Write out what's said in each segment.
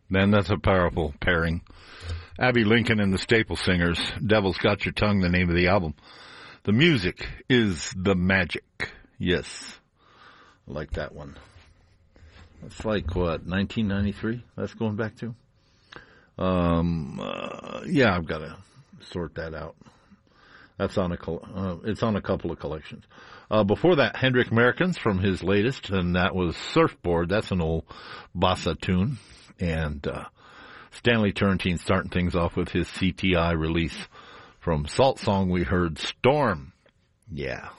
Man, that's a powerful pairing. Abby Lincoln and the Staple Singers. Devil's Got Your Tongue, the name of the album. The music is the magic. Yes. I like that one. That's like, what, 1993? That's going back to? Yeah, I've got to sort that out. That's on it's on a couple of collections. Before that, Hendrick Americans from his latest, and that was Surfboard. That's an old bossa tune. And Stanley Turrentine starting things off with his CTI release. From Salt Song, we heard Storm. Yeah.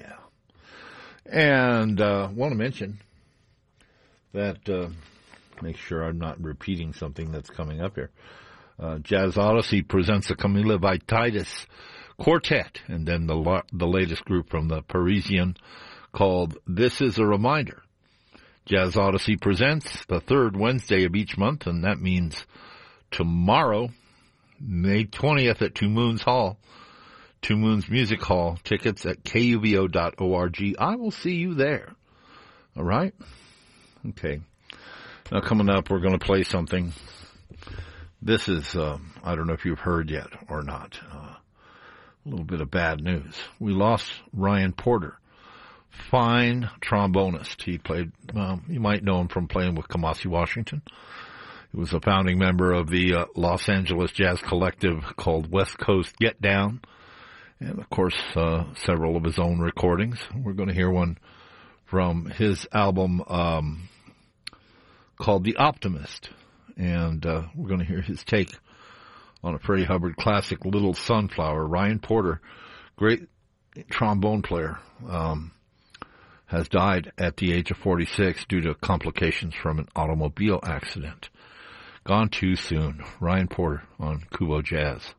And want to mention that, make sure I'm not repeating something that's coming up here. Jazz Odyssey presents the Camilla Vititis Quartet, and then the latest group from the Parisian called This Is a Reminder. Jazz Odyssey presents the third Wednesday of each month, and that means tomorrow, May 20th at Two Moons Hall, Two Moons Music Hall. Tickets at kuvo.org. I will see you there. All right? Okay. Now coming up, we're going to play something. This is, I don't know if you've heard yet or not, a little bit of bad news. We lost Ryan Porter. Fine trombonist. He played, you might know him from playing with Kamasi Washington. He was a founding member of the Los Angeles jazz collective called West Coast Get Down. And, of course, several of his own recordings. We're going to hear one from his album called The Optimist. And we're going to hear his take on a Freddie Hubbard classic, Little Sunflower. Ryan Porter, great trombone player, has died at the age of 46 due to complications from an automobile accident. Gone too soon. Ryan Porter on Kuvo Jazz.